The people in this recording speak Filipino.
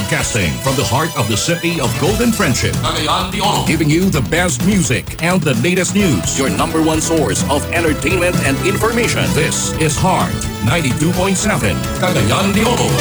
Broadcasting from the heart of the city of Golden Friendship. Cagayan de Oro. Giving you the best music and the latest news. Your number one source of entertainment and information. This is Heart 92.7 Cagayan de Oro.